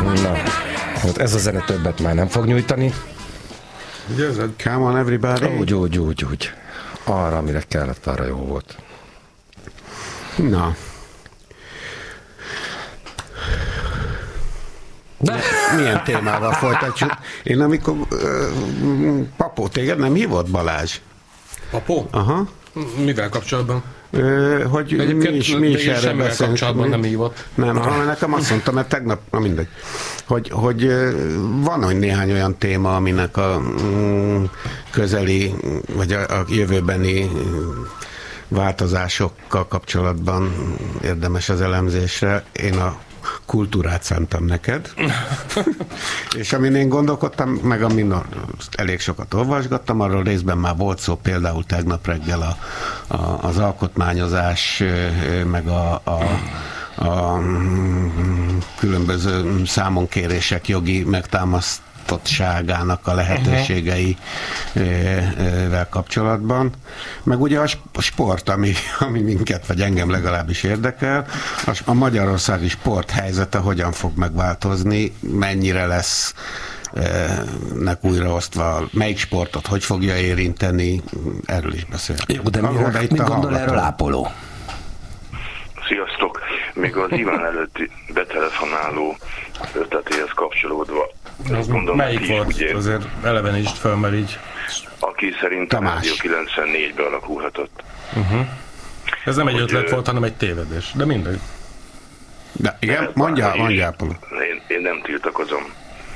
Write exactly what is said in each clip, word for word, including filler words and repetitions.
Na, hát ez a zene többet már nem fog nyújtani. Ugye ez a Come on everybody? Úgy, úgy, úgy, úgy. Arra, amire kellett, arra jó volt. Na. De milyen témával folytatjuk? Én amikor... Uh, Papó, téged nem hívott Balázs? Papó? Aha. Mivel kapcsolatban? Ö, hogy mi is, mi is erről beszélünk. Kapcsolatban nem hívott. Nem, hanem nekem azt mondta, mert tegnap, na mindegy, hogy, hogy van hogy néhány olyan téma, aminek a mm, közeli, vagy a, a jövőbeni változásokkal kapcsolatban érdemes az elemzésre. Én a kultúrát szántam neked. És amin én gondolkodtam, meg amin elég sokat olvasgattam, arról részben már volt szó, például tegnap reggel a, a, az alkotmányozás, meg a, a, a különböző számonkérések jogi megtámasztottságának a lehetőségeivel kapcsolatban. Meg ugye a sport, ami, ami minket, vagy engem legalábbis érdekel, a magyarországi sport helyzete hogyan fog megváltozni, mennyire lesz nek újraosztva, melyik sportot hogy fogja érinteni, erről is beszélünk. Jó, de mire, mit gondol hallgató? Erről Ápoló? Sziasztok! Még az Iván előtti betelefonáló ötletéhez kapcsolódva. Gondolom, melyik volt? Ugye, azért eleven is fölmer így. Aki szerintem a Rádió kilencvennégyben alakulhatott. Uh-huh. Ez nem egy ötlet volt, hanem egy tévedés. De mindegy. De igen, mondjál, mondjál. Én, én nem tiltakozom.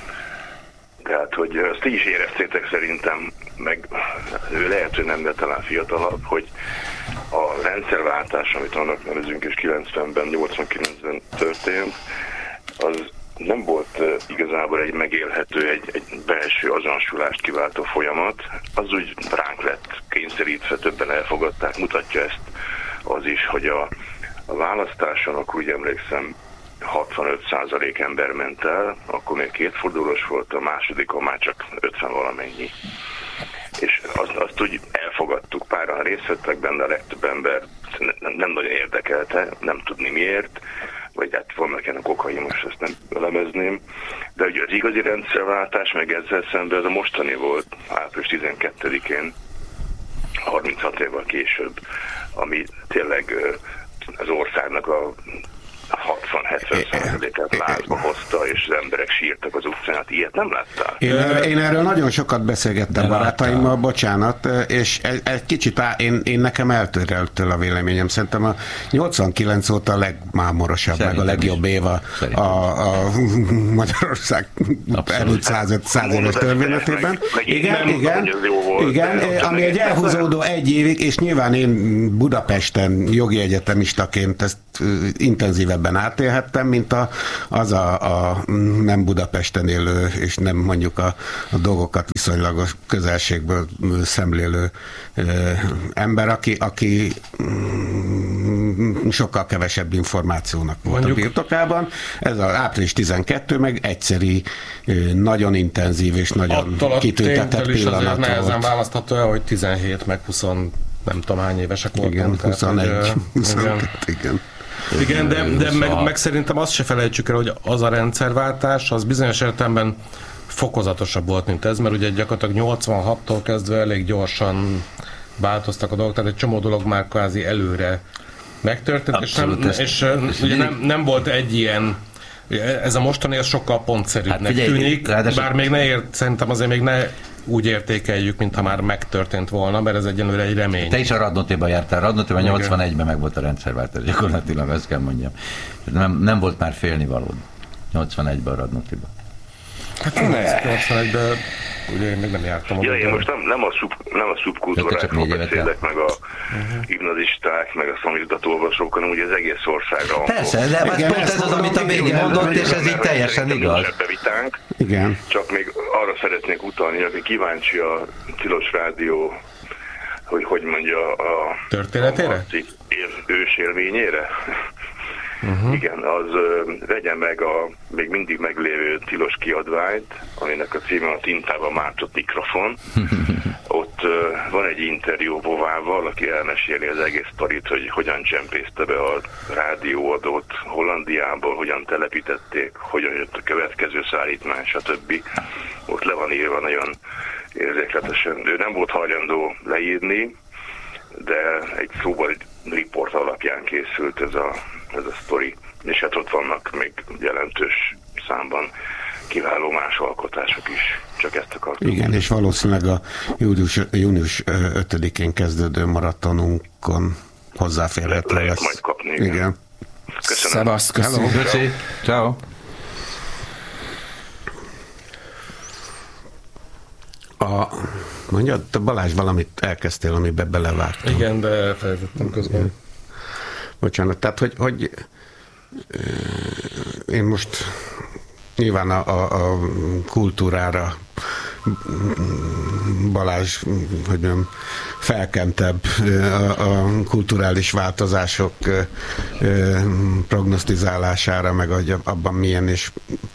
Tehát, hogy ezt ti is éreztétek szerintem, meg ő lehet, hogy nem, de talán fiatalabb, hogy a rendszerváltás, amit annak nevezünk, és kilencvenben, nyolcvankilencben történt, az nem volt uh, igazából egy megélhető, egy, egy belső azonosulást kiváltó folyamat. Az úgy ránk lett kényszerítve, többen elfogadták, mutatja ezt az is, hogy a, a választáson, akkor úgy emlékszem, hatvanöt százalék ember ment el, akkor még kétfordulós volt, a másodikon már csak ötven valamennyi. És azt, azt úgy elfogadtuk, páran részt vettek benne, a legtöbb ember nem, nem nagyon érdekelte, nem tudni miért, vagy hát vannak ennek okai, most ezt nem elemezném, de ugye az igazi rendszerváltás meg ezzel szemben ez a mostani volt, április tizenkettedikén, harminchat évvel később, ami tényleg az országnak a hatvan-hetven százalékát lázba hozta, és az emberek sírtak az utcán. Hát ilyet nem láttál? Én, én erről nagyon sokat beszélgettem barátaimmal, bocsánat, és egy kicsit á, én, én nekem eltöreltől a véleményem. Szerintem a nyolcvankilenc óta a legmámorosabb, szerintem meg a legjobb év a, a, a Magyarország előtt száz éves történetében. Igen, igen, igen, ami egy elhúzódó egy évig, és nyilván én Budapesten jogi egyetemistaként ezt intenzívebben átélhettem, mint a, az a, a nem Budapesten élő, és nem mondjuk a, a dolgokat viszonylagos közelségből szemlélő ö, ember, aki, aki mm, sokkal kevesebb információnak volt mondjuk a birtokában. Ez az április tizenkettő meg egyszeri, nagyon intenzív és nagyon kitüntetett pillanat volt. Nehezen választható el, hogy tizenhét meg húsz nem tudom hány évesek voltunk. Igen, huszonegy, huszonkettő, igen. Igen, de, de meg, meg szerintem azt se felejtsük el, hogy az a rendszerváltás, az bizonyos értelemben fokozatosabb volt, mint ez, mert ugye gyakorlatilag nyolcvanhattól kezdve elég gyorsan változtak a dolgok, tehát egy csomó dolog már kvázi előre megtörtént, abszolút, és, nem, és, és ugye nem, nem volt egy ilyen, ez a mostani, ez sokkal pontszerűbbnek hát figyelj, tűnik, ráadásul... bár még ne ért, szerintem azért még ne úgy értékeljük, mintha már megtörtént volna, mert ez egyenlőre egy remény. Te is a Radnótiban jártál. Radnótiban nyolcvanegyben meg volt a rendszerváltás, gyakorlatilag azt kell mondjam. Nem, nem volt már félnivalód nyolcvanegyben a Radnótiban. Hát nyolcvanegyben ugye én még nem jártam. Ja, én most nem, nem a, szub, nem a szubkultúrákról beszélek, meg a uh-huh. gimnazisták, meg a szamizdat olvasók, hanem ugye az egész országra. Persze, de ez pont ez az, amit a végén mondott, és ez így teljesen igaz. Vitánk, igen. Csak még arra szeretnék utalni, aki kíváncsi a Tilos Rádió, hogy hogy mondja a történetére? A ősélményére. Uh-huh. Igen, az uh, vegye meg a még mindig meglévő tilos kiadványt, aminek a címe a Tintában mártott mikrofon. Ott van egy interjú Bovával, aki elmeséli az egész sztorit, hogy hogyan csempészte be a rádióadót Hollandiából, hogyan telepítették, hogyan jött a következő szállítmány, stb. Ott le van írva nagyon érzékletesen. Ő nem volt hajlandó leírni, de egy szóval riport alapján készült ez a, ez a sztori, és hát ott vannak még jelentős számban kiváló más alkotások is, csak ezt akartam. Igen, és valószínűleg a június, június ötödikén kezdődő maratonunkon hozzáférhető Le, lesz. majd kapni. Igen. igen. Köszönöm. Szevasz, köszönöm. Köszi. Ciao. A, mondjad, te Balázs valamit elkezdtél, amiben belevágtam. Igen, de elfelejtettem közben. Bocsánat, tehát, hogy, hogy én most nyilván a, a, a kultúrára Balázs, hogy mondjam, felkentebb a, a kulturális változások prognosztizálására, meg abban milyen és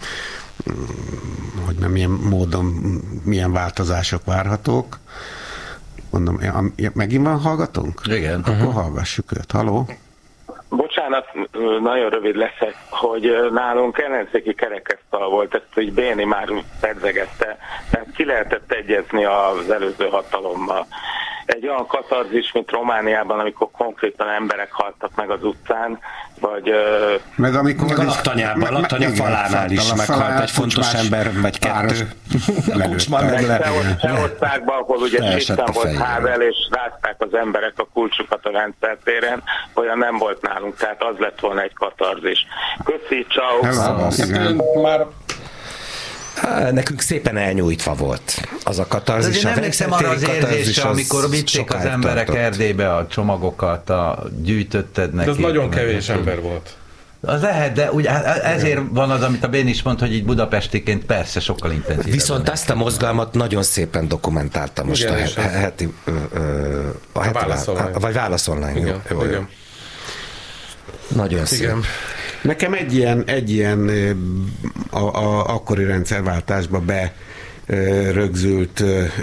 hogy nem, milyen módon, milyen változások várhatók. Mondom, megint van hallgatónk? Igen. Akkor uh-huh. hallgassuk őt. Haló? Bocsánat, nagyon rövid leszek, hogy nálunk ellenzéki kerekasztal volt, ezt hogy Béni már pedzegette, tehát ki lehetett egyezni az előző hatalommal. Egy olyan katarzis, mint Romániában, amikor konkrétan emberek haltak meg az utcán, vagy... Meg amikor... Meg a Laktanyában, a Laktanya falánál is meghalt egy fontos ember, vagy kettő. A Kucsma meg le. Csehországban, ahol ugye tisztán volt Hável, és rázták az emberek a kulcsukat a rendszertéren, olyan nem volt nálunk, tehát az lett volna egy katarzis. Köszi, ciao. Már nekünk szépen elnyújtva volt az a katarzis. De én emlékszem arra az érzésre, amikor vitték az emberek tartott. Erdélybe a csomagokat, a gyűjtötted neki. De az nagyon kevés ember volt. Az lehet, de ugye ezért van az, amit a Bén is mond, hogy így budapestiként persze sokkal intenzívebb. Viszont ezt a mozgalmat nagyon szépen dokumentálta most igen, a heti... A heti vagy Válasz Online. Igen, jó, jó. igen. Nagyon szép. Igen. Nekem egy ilyen, egy ilyen a, a, akkori rendszerváltásba berögzült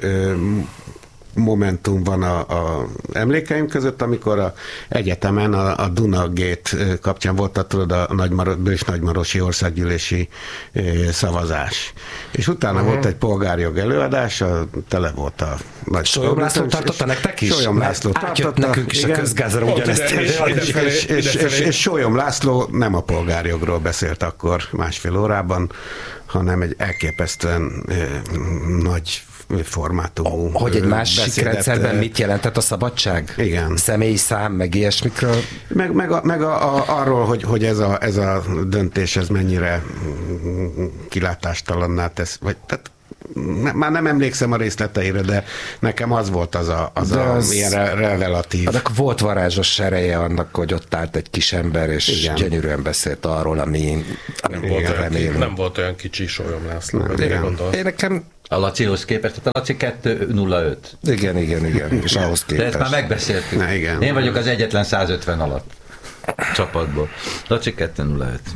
momentum van a, a emlékeim között, amikor a egyetemen a, a Dunagét kapcsán volt a, tudod, a Nagymar- Bős Nagymarosi országgyűlési szavazás. És utána uh-huh. volt egy polgárjog előadás, a, tele volt a nagy... Solyom László tartotta nektek is? Solyom László tartotta. Nekünk is igen. A közgázra ugyanezt. És, és, és, és, és, és Solyom László nem a polgárjogról beszélt akkor másfél órában, hanem egy elképesztően eh, nagy formátumú. Hogy egy másik beszédet, rendszerben mit jelentett a szabadság? Igen. Személyi szám, meg ilyesmikről? Meg, meg, a, meg a, a, arról, hogy, hogy ez, a, ez a döntés ez mennyire kilátástalanná tesz. Vagy, tehát ne, már nem emlékszem a részleteire, de nekem az volt az a, az a az, ilyen relatív. Annak volt varázsos ereje annak, hogy ott állt egy kis ember, és igen. gyönyörűen beszélt arról, ami, ami nem, volt olyan, nem volt olyan kicsi Solyom László. Én nekem a Lacihoz képest, tehát a Laci kettő nulla öt. Igen, igen, igen, és ahhoz képest. De ezt már megbeszéltük. Na, igen. Én vagyok az egyetlen száz ötven alatt csapatból. Laci kettő nulla öt.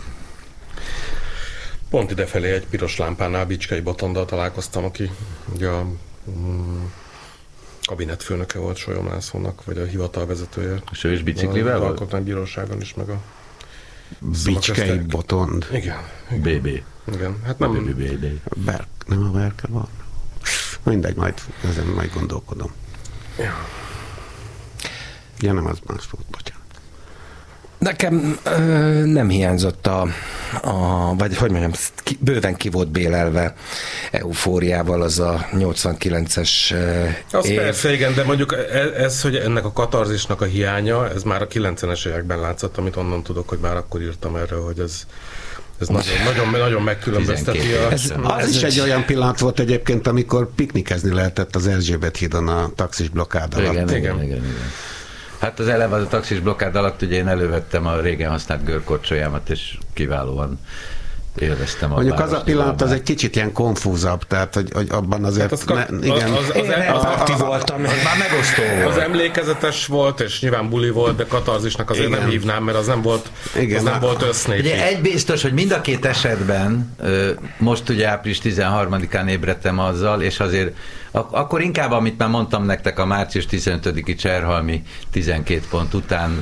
Pont idefelé egy piros lámpánál Bicskei Botondal találkoztam, aki ugye a mm, kabinetfőnöke volt Solyom Lászlónak, vagy a hivatalvezetője. És ő is biciklivel volt? A Alkotmánybíróságon is, meg a Bicskei Botond. Igen. bé bé. Igen, hát nem... bé bé bé. Berk, nem a Berke van. Mindegy, majd ezen majd gondolkodom. Ja. Ja, nem az más volt, bocsánat. Nekem ö, nem hiányzott a, a, vagy hogy mondjam, ki, bőven ki volt bélelve eufóriával az a nyolcvankilences az év. Persze, igen, de mondjuk ez, ez, hogy ennek a katarzisnak a hiánya, ez már a kilencvenes években látszott, amit onnan tudok, hogy már akkor írtam erről, hogy ez Ez nagyon, nagyon, nagyon megkülönbözteti. A... Ez, az ez is egy olyan pillanat volt egyébként, amikor piknikezni lehetett az Erzsébet hídon a taxis blokkád alatt. Igen, igen, igen, igen, igen. Hát az eleve az a taxis blokkád alatt ugye én elővettem a régen használt görkorcsolyámat, és kiválóan élveztem a Mondjuk az a pillanat, az egy kicsit ilyen konfúzabb, tehát hogy, hogy abban azért... Hát az, ne, igen. Az, az, az, az, az, voltam, az már megosztó volt. Az emlékezetes volt, és nyilván buli volt, de katarzisnak azért igen. nem hívnám, mert az nem volt, igen, az nem volt össznépi. Ugye egy biztos, hogy mind a két esetben, most ugye április tizenharmadikán ébredtem azzal, és azért ak- akkor inkább, amit már mondtam nektek, a március tizenötödiki Cserhalmi tizenkét pont után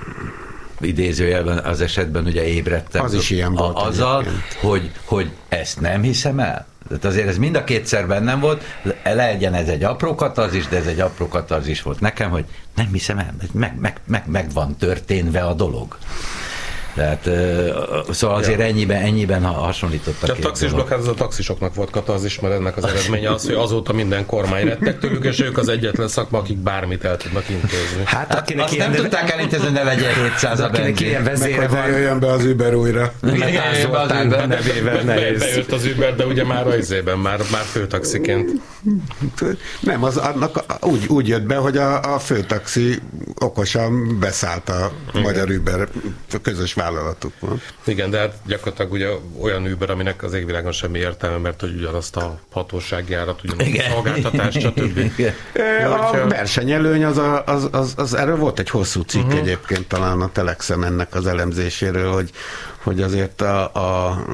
idézőjelben az esetben ugye ébredtem. Az is ilyen volt. Azzal, hogy, hogy ezt nem hiszem el. Tehát azért ez mind a kétszer bennem volt, legyen ez egy apró katarzis, de ez egy apró katarzis volt nekem, hogy nem hiszem el, meg, meg, meg, meg van történve a dolog. Tehát, szóval azért ja. ennyiben, ennyiben hasonlítottak. A taxisblokkád az a taxisoknak volt katarzis, mert ennek az eredménye az, hogy azóta minden kormány rettek tőlük, és ők az egyetlen szakma, akik bármit el tudnak intézni. Hát, akinek azt nem tudták elintézni, ne legyen hétszáz a benzin. Ilyen vezére van. Jöjjön be az Uber újra. Jöjjön be az Uber nevével nehéz. Bejött az Uber, de ugye már rajzében, már, már főtaxiként. Nem, az annak úgy, úgy jött be, hogy a, a főtaxi okosan beszállt a igen. magyar Uber közös vállalatuk van. Igen, de hát gyakorlatilag ugye olyan Uber, aminek az égvilágon semmi értelme, mert hogy ugyanazt a hatósági árat, ugyanazt a szolgáltatást, stb. A versenyelőny, az, a, az, az, az erről volt egy hosszú cikk uh-huh. egyébként talán a Telexen ennek az elemzéséről, hogy, hogy azért a, a, a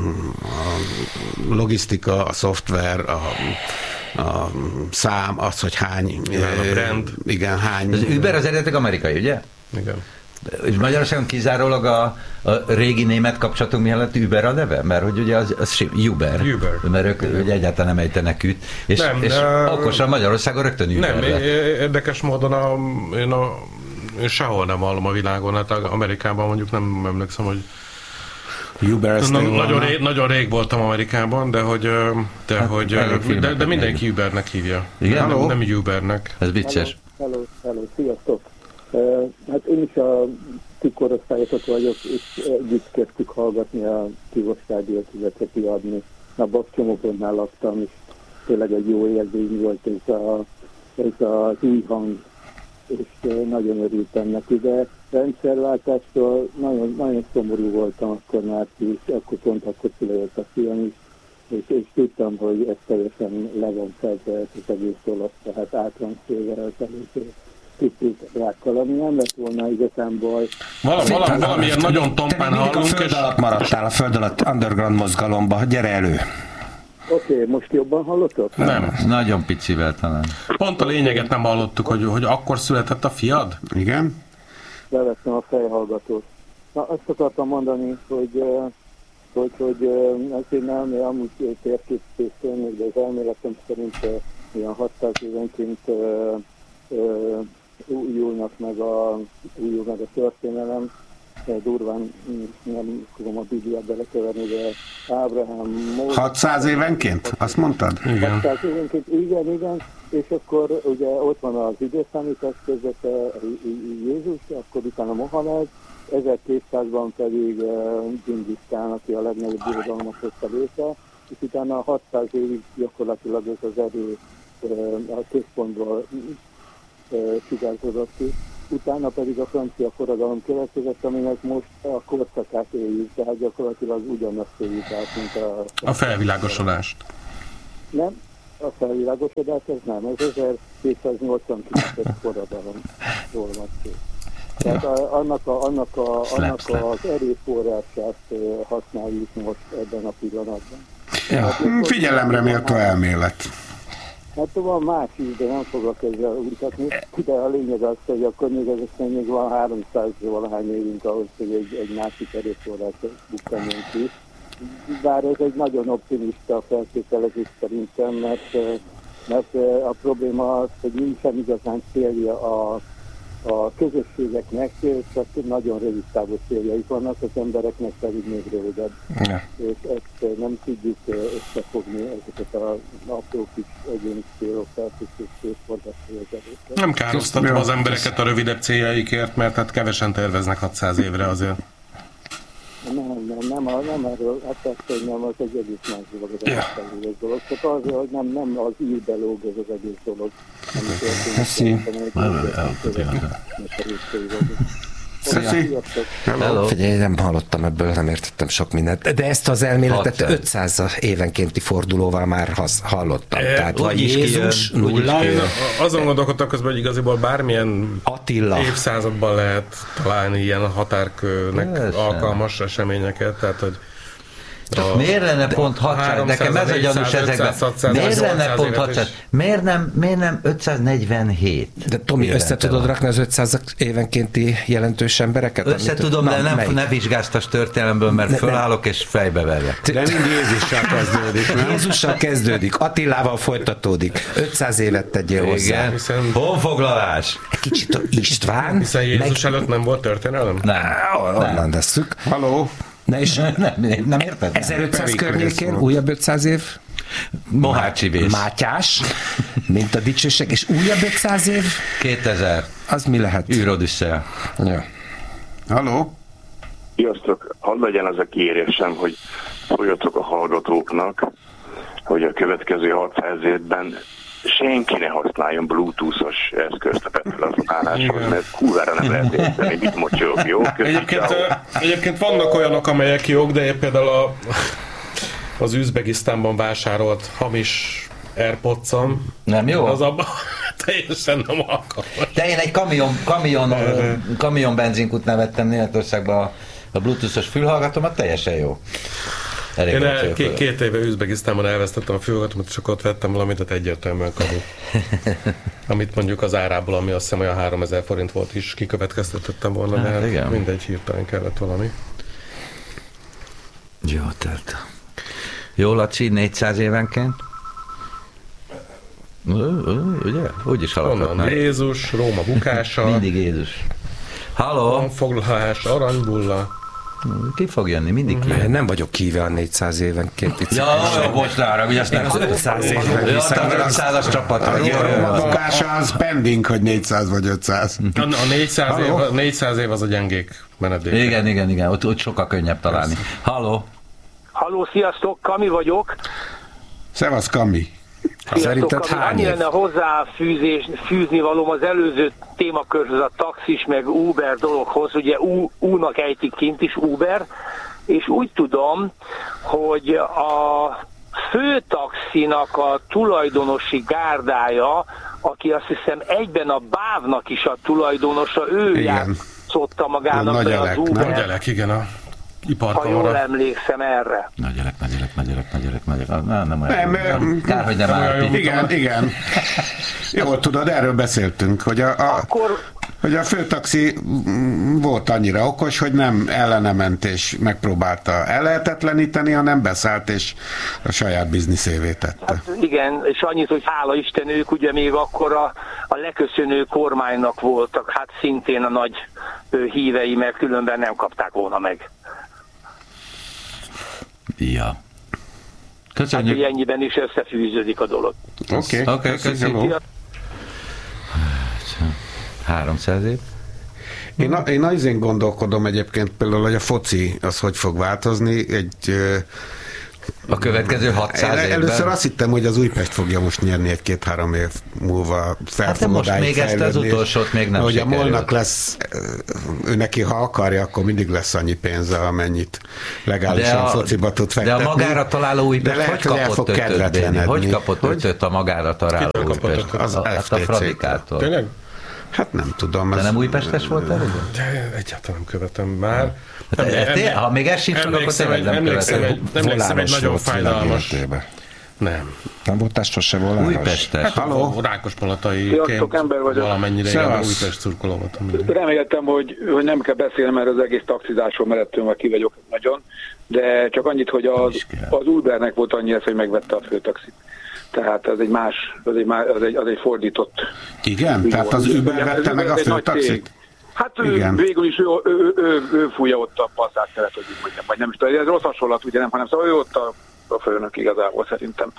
logisztika, a szoftver, a a szám, az, hogy hány... Igen, a brand. Igen, hány... Az Uber az eredetek amerikai, ugye? Igen. És Magyarországon kizárólag a, a régi német kapcsolatunk mellett Uber a neve? Mert hogy ugye az, az Uber, Uber. Mert ők ugye egyáltalán nem ejtenek üt, és, nem, és uh, okosan Magyarországon rögtön Uber nem, lett. Érdekes módon a, én, a, én sehol nem hallom a világon, hát Amerikában mondjuk nem emlékszem, hogy Na, nagyon, rég, nagyon rég voltam Amerikában, de hogy, de, hát, hogy, de, de mindenki Ubernek hívja. Igen? Nem, nem Ubernek. Ez vicces. Hello, hello, sziasztok. Uh, hát én is a ti korosztályotok vagyok, és együtt kezdtük hallgatni a Tilos Rádiót, illetve kiadni. A Bakcsomókonnál laktam, és tényleg egy jó érzény volt ez, a, ez az új hang, és nagyon örültem neki, de rendszerváltástól nagyon, nagyon szomorú voltam akkor már is, akkor pont akkor szülejött a fiam is, és, és tudtam, hogy ez teljesen le van fedve, ez az egész dolog, tehát átranszélve az előző kicsit rákkal, ami nem lett volna igazán baj. Valami, valami, valamilyen nagyon tompán hallunk. A föld alatt maradtál, a föld alatt underground mozgalomba, gyere elő! Oké, okay, most jobban hallotok? Nem. nem. Nagyon picivel talán. Pont a lényeget nem hallottuk, hogy, hogy akkor született a fiad? Igen. Levettem a fejhallgatót. Na, azt akartam mondani, hogy, hogy, hogy azért nem, amúgy térképésztől, de az elméletem szerint ilyen hatszáz évenként újulnak meg a, újul meg a történelem. Durván nem fogom a Bibliát belekeverni, de Ábrahám... Mózes, hatszáz évenként? Azt mondtad? Igen. hatszáz évenként, igen, igen. És akkor ugye ott van az időszámítás között Jézus, akkor utána Mohamed, ezerkétszázban pedig Dzsingis Kán, aki a legnagyobb birodalmat hozta létre, és utána hatszáz évig gyakorlatilag ez az erő a központból sugárzódott ki. Utána pedig a francia forradalom következett, aminek most a korszakát éljük, tehát gyakorlatilag ugyanazt éljük át, mint a... A felvilágosodást. Nem, a felvilágosodás ez nem, ez ezerkétszáznyolcvankilences forradalomról van szó. Tehát a, annak, a, annak, a, annak az erőforrását használjuk most ebben a pillanatban. Ja. Figyelemre méltó elmélet. Hát van más is, de nem fogok ezzel újtatni, de a lényeg az, hogy akkor még ezek még van háromszáz valahány évünk ahhoz, hogy egy, egy másik erőforrás bukkanjon ki. Bár ez egy nagyon optimista feltételezés szerintem, mert, mert a probléma az, hogy nincsen igazán célja a, a közösségeknek, csak nagyon rövid távú céljaik vannak, az embereknek pedig még rövidebb. Ja. És ezt nem tudjuk összefogni, ezeket a apró kis egyéni célok, feltétlenül szétforgatni. Nem károsztatva az embereket a rövidebb céljaikért, mert hát kevesen terveznek hatszáz évre azért. Nem, nem, nem, nem erről, hát persze, hogy nem, az egy egész más dolog, az yeah. egész dolog. Csak azért, hogy nem, nem az űrbe lóg ez az egész dolog. Hello. Figyelj, nem hallottam ebből, nem értettem sok mindent. De ezt az elméletet ötszáz évenkénti fordulóval már hasz, hallottam. E, Tehát vagy Jézus, nulla. Azon gondolkodtam közben, hogy igaziból bármilyen Attila évszázadban lehet találni ilyen határkőnek Persze. alkalmas eseményeket. Tehát, hogy A, miért lenne pont hatszáz? Nekem ez a gyanús ezekben. Miért lenne pont hatszáz? Miért nem, miért nem ötszáznegyvenhét? De Tomi, össze tudod rakni az ötszáz évenkénti jelentős embereket? Össze tudom, de nem, ne vizsgáztas történelemből, mert ne, fölállok nem. és fejbe verjek. De mind Jézussal kezdődik, nem? Jézussal kezdődik, Attilával folytatódik. ötszáz évet tegyél hozzá. Hiszen... Honfoglalás! Egy kicsit István. Hiszen Jézus meg... előtt nem volt történelem? Nem. Onnan vesszük. Halló? Na és nem, nem érted? ezerötszáz környékén, újabb ötszáz év. Mohácsivés. Mátyás, mint a dicsőség, és újabb ötszáz év. kétezer. Az mi lehet? űrodüsszea. Ja. Halló? Sziasztok! Hadd legyen az a kérésem, hogy szóljatok a hallgatóknak, hogy a következő hatszáz évben senki ne használjon bluetooth-os eszközt a felhasználáshoz, mert kurvára nem lehet érteni, mit mocsog, jó? Egyébként, egyébként vannak olyanok, amelyek jók, de például a, az Üzbegisztánban vásárolt hamis AirPods-om, nem jó? Az abban teljesen nem alkalmas. De én egy kamion, kamion, kamion benzinkút vettem Németországban a, a bluetooth-os fülhallgatómat, teljesen jó. Elég Én el, két, két éve Üzbegisztánban elvesztettem a fülhallgatómat, és akkor ott vettem valamit, tehát egyértelműen kamu. Amit mondjuk az árából, ami azt hiszem olyan háromezer forint volt is, kikövetkeztetettem volna, hát, de hát mindegy, hirtelen kellett valami. Jó, tehát. Jó, Laci, négyszáz évenként? Ugye? Úgy is haladhatnál. Jézus, Róma bukása. Mindig Jézus. Halló? Foglalás, aranybulla. Ki fog jönni? Mindig ki jön. Nem vagyok kíve a négyszáz évenként. Ja, bocs, Lára, ugye azt nem az ötszáz évben hiszem. Az ötszázas csapat. A bukása az pending, hogy négyszáz vagy ötszáz. A négyszáz év, négyszáz év az a gyengék menedék. Igen, igen, igen, ott, ott sokkal könnyebb találni. Halló? Halló, sziasztok, Kami vagyok. Szevasz, Kami. Szerinted hány annyi lenne hozzáfűzés, fűzni valóm az előző témakörhöz, a taxis meg Uber dologhoz, ugye U-nak ejtik kint is Uber, és úgy tudom, hogy a főtaxinak a tulajdonosi gárdája, aki azt hiszem egyben a bávnak is a tulajdonosa, ő játszotta magának be az Uber. Nagy Elek, igen, a ha jól emlékszem erre. Nagy Elek, nagy Elek, nagy Elek, nagy Elek, nagy Elek. Nem, nem olyan. Nem, kár, hogy nem állt. Igen, igen. Jól tudod, erről beszéltünk, hogy a, a, Akkor... hogy a főtaxi volt annyira okos, hogy nem ellene ment és megpróbálta ellehetetleníteni, hanem beszállt és a saját bizniszévé tette. Hát igen, és annyit, hogy hála Isten, ők ugye még akkor a, a leköszönő kormánynak voltak, hát szintén a nagy hívei, mert különben nem kapták volna meg. Ja. Köszönjük. Hát, ennyiben is összefűződik a dolog. Oké, okay. okay, köszönjük. háromszáz év. Én, a, én azért gondolkodom egyébként például, hogy a foci az hogy fog változni. Egy, a következő hatszáz évben. Először azt hittem, hogy az Újpest fogja most nyerni egy-két-három év múlva. Hát de most még ezt az utolsót még nem hogy sikerült. A Molnak lesz, ő neki, ha akarja, akkor mindig lesz annyi pénze, amennyit legálisan a, fociba tud fektetni. De a magára találó Újpest lehet, hogy kapott ötöt? Hogy kapott ötöt a magára találó Újpest? Az a Fradikától. Tényleg? Hát nem tudom. De nem újpestes volt előbb? De egyáltalán nem követem már. Hát nem, emlékszem, ha még ez sincs, akkor tényleg nem emlékszem, követem. egy, emlékszem egy nagyon fájdalmas. Nem. Nem voltál sose voláros? Újpestes. Hát Halló? Rákospalatai-ként valamennyire én a Újpest szurkoló voltam. Reméltem, hogy, hogy nem kell beszélni, mert az egész taxizásról, mert ettől már ki vagyok nagyon, de csak annyit, hogy az, az Ubernek volt annyi ez, hogy megvette a főtaxit. Tehát ez egy más, az egy, az egy, az egy fordított... Igen? Tehát az Uber vette meg a főtaxit? Hát ő, végül is ő, ő, ő, ő, ő fújja ott a passzát teret, hogy mondjam, vagy nem is tudom. Ez rossz hasonlat, ugye nem, hanem szóval ő ott a, a főnök igazából szerintem.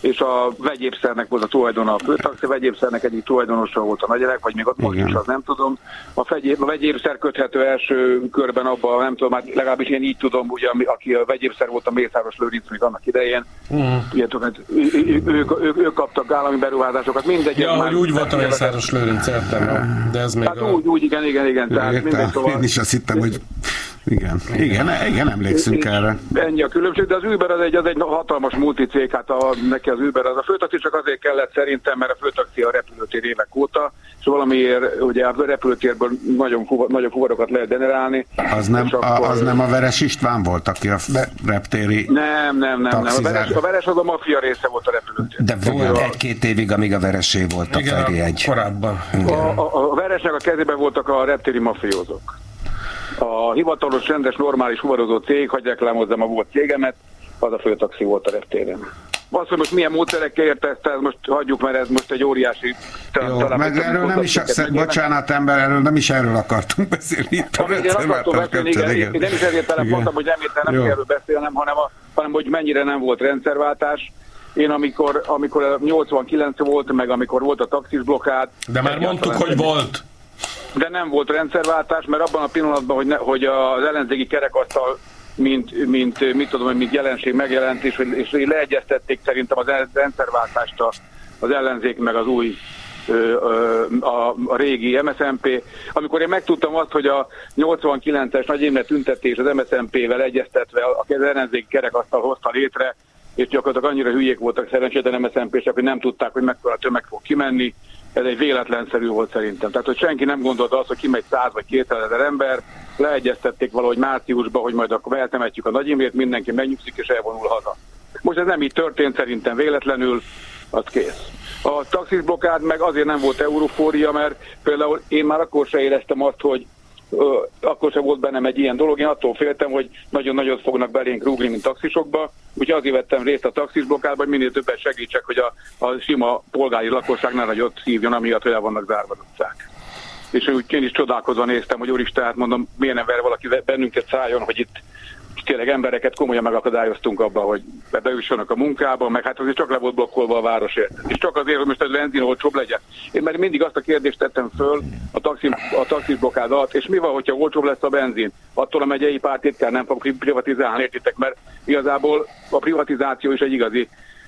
és a vegyépszernek volt a tulajdona a főtaxi, a vegyépszernek egyik tulajdonosa volt a nagyerek, vagy még ott most is, az nem tudom. A, vegyép, a vegyépszer köthető első körben abban, nem tudom, hát legalábbis én így tudom, ugye, aki a vegyépszer volt a Mészáros Lőrinc még annak idején. Mm. Ugye, ők, ők, ők, ők kaptak állami beruházásokat, mindegy. Ja, hogy úgy volt a Mészáros Lőrinc, értem, de ez még hát a... úgy, úgy, igen, igen, igen. Tehát mindegy, szóval... Én is azt hittem, hogy igen, igen, igen, emlékszünk erre. Ennyi a különbség, de az Uber az egy, az egy hatalmas multicég, hát a, neki az Uber, az a főtaxi csak azért kellett szerintem, mert a főtaxi a repülőtér évek óta, és valamiért ugye a repülőtérből nagyon, nagyon fuvarokat lehet generálni. Az nem, a, akkor... az nem a Veres István volt, aki a reptéri Nem, nem, nem, nem. A, Veres, a Veres az a maffia része volt a repülőtér. De volt egy-két évig, amíg a Veresé volt a Feri egy. Korábban. A, a, a Veresnek a kezében voltak a reptéri mafiózók. A hivatalos, rendes, normális fuvarozó cég, hogy reklámozzam a volt cégemet, az a főtaxi volt a reptéren. Azt, hogy most milyen módszerekkel érte ezt, ezt most hagyjuk, mert ez most egy óriási... Jó, talán meg erről nem is, bocsánat ember, erről nem is erről akartunk beszélni. Itt a én akartam beszélni, igen, igen. Én nem is ezért tele mondtam, hogy nem értem, nem kell erről beszélnem, hanem, a, hanem hogy mennyire nem volt rendszerváltás. Én amikor, amikor nyolcvankilenc volt, meg amikor volt a taxis blokkád... De már mondtuk, hogy volt. De nem volt rendszerváltás, mert abban a pillanatban, hogy, ne, hogy az ellenzéki kerekasztal mint, mint, mit tudom, mint jelenség megjelent, és, és leegyeztették szerintem az rendszerváltást az ellenzék meg az új a, a régi em es em pé. Amikor én megtudtam azt, hogy a nyolcvankilences Nagy Imre tüntetés az em es em pével egyeztetve az ellenzéki kerekasztal hozta létre, és gyakorlatilag annyira hülyék voltak szerencsétlen em es em pések, hogy nem tudták, hogy mekkora tömeg fog kimenni. Ez egy véletlenszerű volt szerintem. Tehát, hogy senki nem gondolta azt, hogy kimegy száz vagy kétezer ember, leegyeztették valahogy márciusban, hogy majd akkor eltemetjük a Nagy Imrét, mindenki megnyugszik és elvonul haza. Most ez nem így történt, szerintem véletlenül, az kész. A taxisblokkád meg azért nem volt eurofória, mert például én már akkor se éreztem azt, hogy ö, akkor se volt bennem egy ilyen dolog. Én attól féltem, hogy nagyon nagyot fognak belénk rúgni, mint taxisokba, úgyhogy azért vettem részt a taxisblokkádban, hogy minél többet segítsek, hogy a, a sima polgári lakosság ne nagyot szívjon, amiatt, hogy el vannak zárva az utcák. És úgy én is csodálkozva néztem, hogy úristen, hát mondom, miért nem ver valaki bennünket szálljon, hogy itt tényleg embereket komolyan megakadályoztunk abban, hogy beüssenek a munkába, meg hát azért csak le volt blokkolva a városért. És csak azért, hogy most ez benzin olcsóbb legyen. Én már mindig azt a kérdést tettem föl a, taxi, a taxisblokkád alatt, és mi van, hogyha olcsóbb lesz a benzin? Attól a megyei pártitkár nem fog privatizálni, értitek, mert igazából a privatizáció is egy igazi,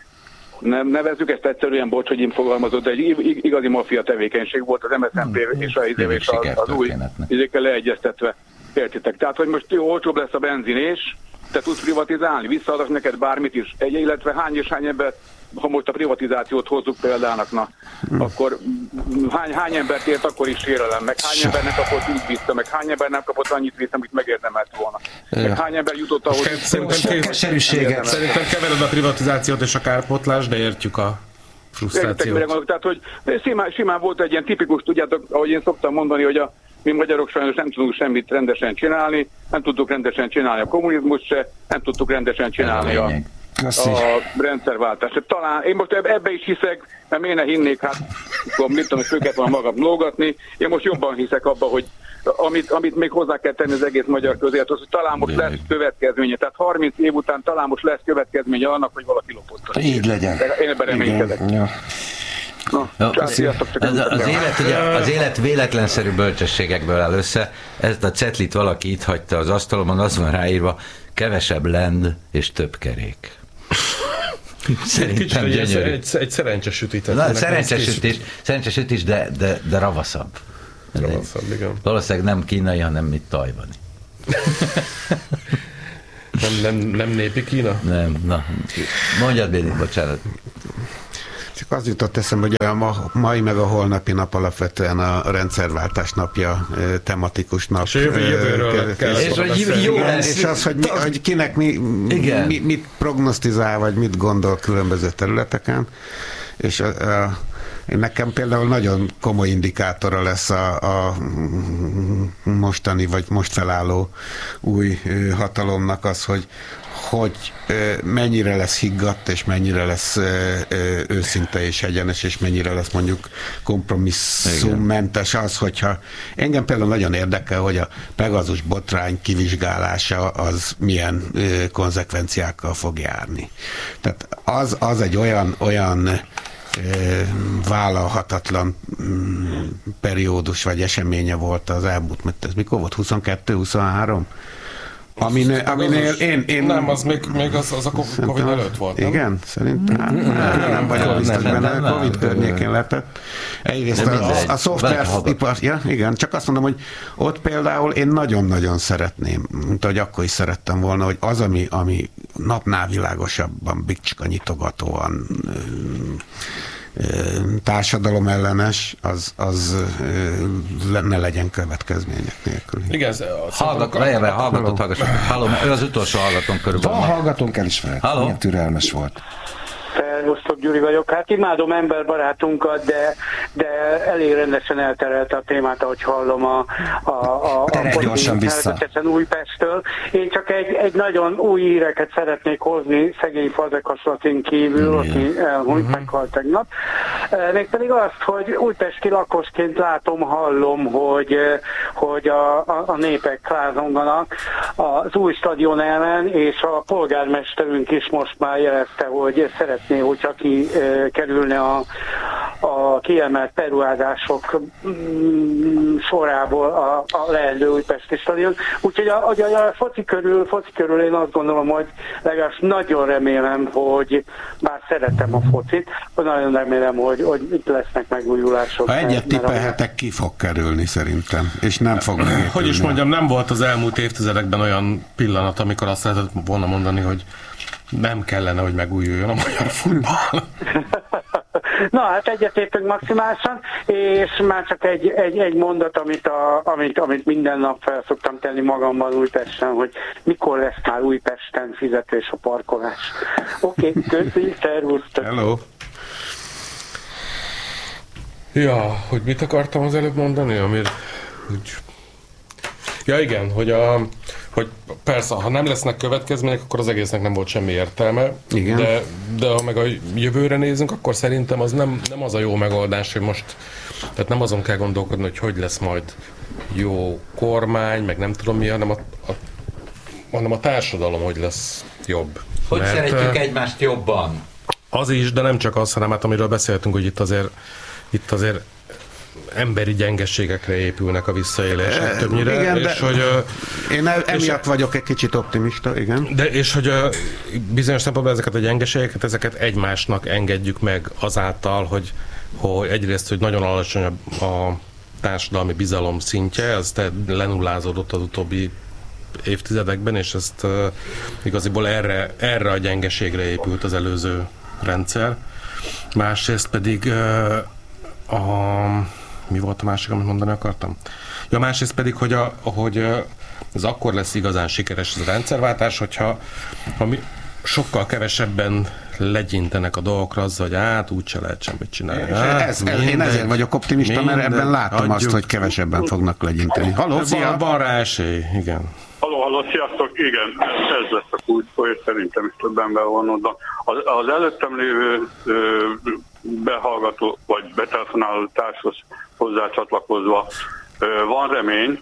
nem nevezzük ezt egyszerűen, bocs, hogy én fogalmazott, de egy igazi maffia tevékenység volt az em es em pé és az, és az, az új izékkel leegyeztetve. Értitek? Tehát, hogy most jó, olcsóbb lesz a benzin, és te tudsz privatizálni, visszaadok neked bármit is, egy, illetve hány és hány ember, ha most a privatizációt hozzuk példának, na, hmm. akkor hány, hány embert ért akkor is sérelem, meg hány ember nem kapott úgy vissza, meg hány ember nem kapott annyit vissza, amit megérdemelt volna. Ja. Meg hány ember jutott ahhoz... Szerintem, keserűséget. Szerintem kevered a privatizációt és a kárpótlást, de értjük a frusztrációt. Értek, tehát, hogy simán, simán volt egy ilyen tipikus, tudjátok, ahogy én szoktam mondani, hogy a mi magyarok sajnos nem tudunk semmit rendesen csinálni, nem tudtuk rendesen csinálni a kommunizmust se, nem tudtuk rendesen csinálni a, a rendszerváltást. Talán én most ebbe is hiszek, mert miért ne hinnék, hát mit tudom, hogy őket van magam lógatni. Én most jobban hiszek abba, hogy amit, amit még hozzá kell tenni az egész magyar közélethoz, hogy talán most lesz következménye. Tehát harminc év után talán most lesz következménye annak, hogy valaki lopott. Így legyen. Én ebben reménykedek. Ja. Na, no, az, az, az, élet, ugye, az élet véletlenszerű bölcsességekből áll össze. Ezt a cetlit valaki itt hagyta az asztalomon, az van ráírva, kevesebb lend és több kerék. Szerintem egy, egy, egy szerencsesütés. Szerencsesütés, szerencsesütés, de, de, de ravaszabb. Ravaszabb, igen. Valószínűleg nem kínai, hanem mit tajvani. nem, nem, nem népi Kína? Nem, na. Mondjad, Béni, bocsánat. Csak az jutott eszembe, hogy a ma, mai meg a holnapi nap alapvetően a rendszerváltás napja, tematikus nap. És jövő jövőről kell és, és, jó lesz. És az, hogy, mi, hogy kinek mi, mi, mit prognosztizál, vagy mit gondol különböző területeken. És a, a, Nekem például nagyon komoly indikátora lesz a, a mostani, vagy most felálló új hatalomnak az, hogy hogy mennyire lesz higgadt, és mennyire lesz őszinte és egyenes, és mennyire lesz mondjuk kompromisszummentes az, hogyha engem például nagyon érdekel, hogy a Pegazus botrány kivizsgálása az milyen konzekvenciákkal fog járni. Tehát az, az egy olyan, olyan vállalhatatlan periódus vagy eseménye volt az elmúlt, mert ez mikor volt? huszonkettő huszonhárom? Aminél, aminél én, én... Nem, az még, még az, az a Covid előtt volt, nem? Igen, szerintem. Nem, nem, nem, nem vagyok biztos benne, a Covid környékén lehetett. Egyrészt a, a, a szoftveripar, ja, igen, csak azt mondom, hogy ott például én nagyon-nagyon szeretném, mint ahogy akkor is szerettem volna, hogy az, ami, ami napnál világosabban, bicska nyitogatóan társadalom ellenes, az, az ne legyen következmények nélkül. Igen, hallgat, lejjebb, hallgatót hallgassuk. Halló, ő az utolsó hallgatón körülbelül. Van hallgatónk el is fel. Milyen türelmes volt. Szervusztok, Gyuri vagyok. Hát imádom emberbarátunkat, de, de elég rendesen elterelte a témát, ahogy hallom a, a, a, a gyorsan vissza. Újpesttől. Én csak egy, egy nagyon új híreket szeretnék hozni szegény Fazekas Latin kívül, aki elmúlt, uh-huh. meghalt tegnap. Mégpedig azt, hogy újpesti lakosként látom, hallom, hogy, hogy a, a, a népek lázonganak az új stadion ellen, és a polgármesterünk is most már jelezte, hogy szeret hogyha ki kerülne a, a kiemelt beruházások sorából a, a leendő újpesti stadion. Úgyhogy a, a, a foci körül, foci körül én azt gondolom, hogy legalábbis nagyon remélem, hogy bár szeretem a focit, nagyon remélem, hogy, hogy itt lesznek megújulások. Ha egyet tippelhetek, ki fog kerülni szerintem, és nem fog megépülni. Hogy is mondjam, nem volt az elmúlt évtizedekben olyan pillanat, amikor azt lehetett volna mondani, hogy nem kellene, hogy megújuljon a magyar futball. Na, hát egyetértünk maximálisan, és már csak egy, egy, egy mondat, amit, a, amit, amit minden nap fel szoktam tenni magammal Újpesten, hogy mikor lesz már Újpesten fizetés a parkolás. Oké, okay, köszi, szervusztok! Hello! Ja, hogy mit akartam az előbb mondani, amire... Hogy... Ja igen, hogy, a, hogy persze, ha nem lesznek következmények, akkor az egésznek nem volt semmi értelme, igen. De, de ha meg a jövőre nézünk, akkor szerintem az nem, nem az a jó megoldás, hogy most, tehát nem azon kell gondolkodni, hogy hogy lesz majd jó kormány, meg nem tudom mi, hanem a, a, hanem a társadalom hogy lesz jobb. Hogy Mert, szeretjük egymást jobban? Az is, de nem csak az, hanem hát amiről beszéltünk, hogy itt azért, itt azért emberi gyengeségekre épülnek a visszaélések többnyire. Igen, és hogy, én emiatt és, vagyok egy kicsit optimista, igen. De és hogy bizonyos szempontból ezeket a gyengeségeket, ezeket egymásnak engedjük meg azáltal, hogy, hogy egyrészt, hogy nagyon alacsony a társadalmi bizalom szintje, ez lenullázódott az utóbbi évtizedekben, és ezt igaziból erre, erre a gyengeségre épült az előző rendszer. Másrészt pedig a mi volt a másik, amit mondani akartam? Ja, másrészt pedig, hogy, a, hogy ez akkor lesz igazán sikeres ez a rendszerváltás, hogyha ha mi sokkal kevesebben legyintenek a dolgokra azzal, hogy hát úgyse lehet semmit csinálni. Hát, ez, minden, én ezért vagyok optimista, minden, mert ebben látom adjuk. Azt, hogy kevesebben fognak legyinteni. Halló, szia! Van, van rá esély, igen. Halló, halló, sziasztok, igen, ez lesz a kulcs, és szerintem is több ember van oda. Az, az előttem lévő ö, behallgató, vagy betelefonáló társhoz hozzácsatlakozva ö, van remény.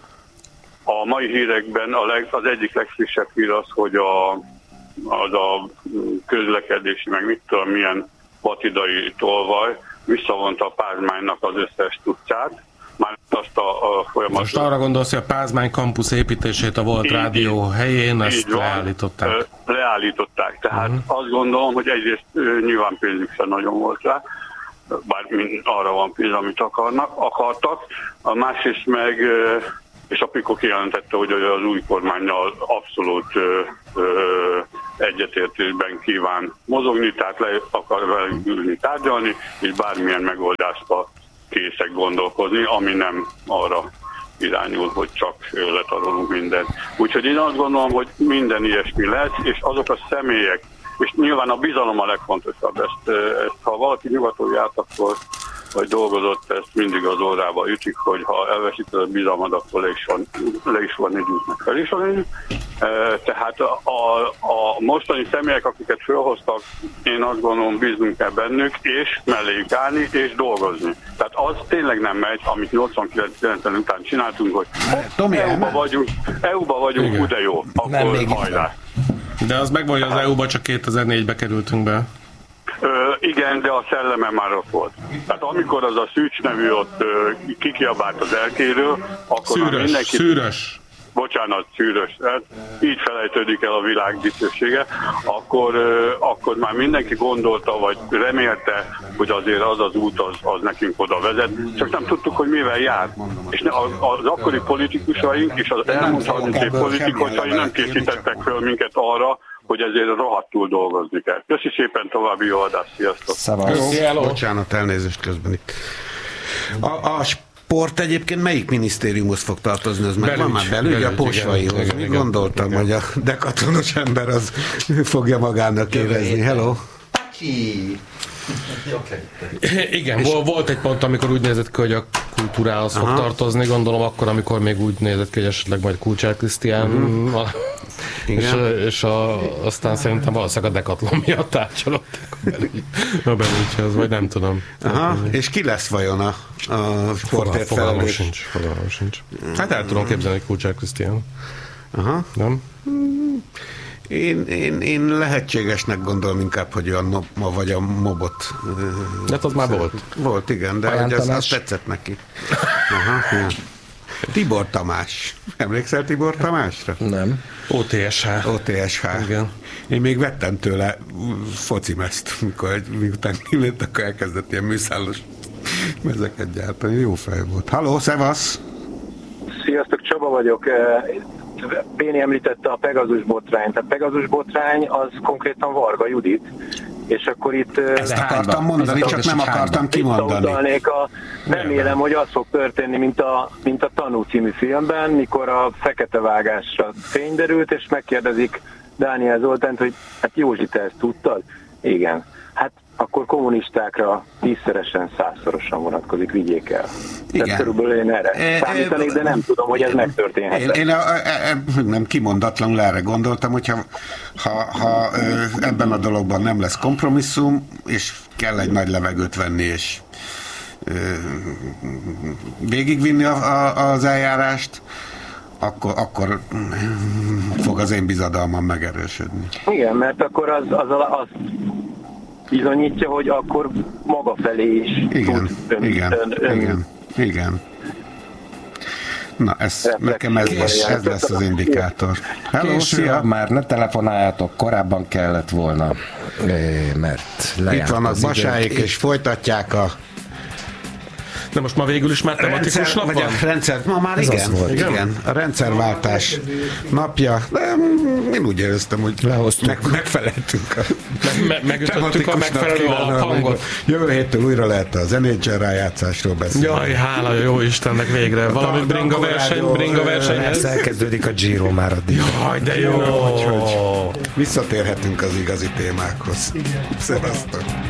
A mai hírekben a leg, az egyik legfrissebb hír az, hogy a, az a közlekedési, meg mit tudom, milyen batidai tolvaj visszavonta a Pázmánynak az összes tudcát. Már azt a, a folyamatot... Most arra gondolsz, hogy a Pázmány kampusz építését a Volt így, Rádió helyén, ezt van, leállították? Leállították. Tehát uh-huh. azt gondolom, hogy egyrészt nyilván pénzük sem nagyon volt rá, bár arra van pénz, amit akarnak, akartak. A másrészt meg, és a Piko kijelentette, hogy az új kormánnyal abszolút egyetértésben kíván mozogni, tehát le akar velünk ülni, tárgyalni, és bármilyen megoldásba készek gondolkozni, ami nem arra irányul, hogy csak letarolunk mindent. Úgyhogy én azt gondolom, hogy minden ilyesmi lesz, és azok a személyek, és nyilván a bizalom a legfontosabb. Ezt, ezt ha valaki nyugaton járt, akkor vagy dolgozott, ezt mindig az órába ütik, hogy ha elveszíted a bizalmad, akkor le is van, le is van időt, meg fel is van időt. Tehát a, a, a mostani személyek, akiket felhoztak, én azt gondolom, bíznunk kell bennük, és melléjük állni, és dolgozni. Tehát az tényleg nem megy, amit nyolcvankilenc után csináltunk, hogy é u-ba vagyunk, é u-ba vagyunk, úgy de jó, akkor hajrá. De az megvan, hogy az é u-ba csak kétezer-négybe kerültünk be. Ö, igen, de a szelleme már ott volt. Tehát amikor az a Szűcs nevű ott ö, kikiabált az elkéről, akkor szűrös, már mindenki... Szűrös. Bocsánat, szűrös. Hát így felejtődik el a világ dicsősége, akkor, ö, akkor már mindenki gondolta, vagy remélte, hogy azért az az út, az, az nekünk oda vezet. Csak nem tudtuk, hogy mivel jár. És ne, az, az akkori politikusaink és az elmúlt harminc év politikusai nem készítettek föl minket arra, hogy ezért rohadtul dolgozni kell. Köszi szépen, további jó adást, sziasztok! Jó, bocsánat, elnézést közben itt. A, a sport egyébként melyik minisztériumhoz fog tartozni? Az meg van már belügy, a Posvaihoz. Mi gondoltam, igen, hogy a dekatonos ember az fogja magának érezni. Hello! Taki! Igen, volt egy pont, amikor úgy nézett ki, hogy a kultúrához fog tartozni, gondolom akkor, amikor még úgy nézett ki, hogy esetleg majd Kulcsár Krisztián, uh-huh. és, és a, aztán szerintem valószínűleg a Decathlon miatt tárcsolották a belügyhöz, vagy nem tudom. Aha, és ki lesz vajon a, a sportért felelős? Sincs, fogalmam sincs. Hát el tudom képzelni, hogy Kulcsár Krisztián. Aha. Nem? Én, én, én lehetségesnek gondolom inkább, hogy a NOPMA vagy a mobot. De az már volt. Volt, igen, de hogy az, az tetszett neki. Aha, ja. Tibor Tamás. Emlékszel Tibor Tamásra? Nem. o té es há. o té es há. Igen. Én még vettem tőle focimezt, mikor miután kilőtt, akkor elkezdett ilyen műszállos mezeket gyártani. Jó fej volt. Halló, szevasz! Sziasztok, Csaba vagyok. Béni említette a Pegazus botrányt. A Pegazus botrány az konkrétan Varga Judit, és akkor itt... Ezt akartam mondani, csak nem akartam kimondani. A, remélem, hogy az fog történni, mint a, mint a Tanú című filmben, mikor a fekete vágásra fény derült, és megkérdezik Dániel Zoltánt, hogy hát Józsi, te ezt tudtad? Igen. Hát akkor kommunistákra tízszeresen, százszorosan vonatkozik, vigyék el. Igen. Tehát körülbelül én erre számítanék, de nem tudom, hogy ez megtörténhet. Én, én a, a, a, nem kimondatlanul erre gondoltam, hogyha ha, ha ebben a dologban nem lesz kompromisszum, és kell egy nagy levegőt venni, és végigvinni a, a, az eljárást, akkor, akkor fog az én bizadalmam megerősödni. Igen, mert akkor az, az, az bizonyítja, hogy akkor maga felé is igen, tud ön, igen, ön, ön, igen, igen. Na, ez, nekem ez, lesz, ez lesz az indikátor. Hello, szia! Már ne telefonáljátok, korábban kellett volna, mert lejárt. Itt vannak Basáik, és folytatják a de most ma végül is már tematikus nap van? A rendszer, ma már igen, volt, igen, igen, a rendszerváltás napja, de én úgy éreztem, hogy meg, megfeleltünk a meg, megütöttük a megfelelő alaphangot. Jövő héttől újra lehet az en há el rájátszásról beszélni. Jaj, hála jó Istennek végre. Valami bringa verseny, bringa versenyhez. Elkezdődik a Giro már addig. Jaj, de jó. Hogy visszatérhetünk az igazi témákhoz. Szevasztok.